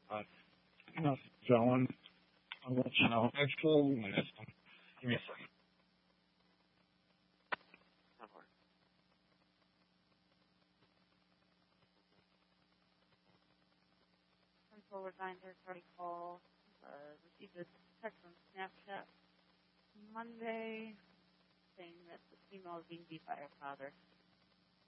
How's it going? I'll let you know. Actually, give me a second. Central reminder, party call. Received a text on Snapchat Monday saying that the female is being beat by her father.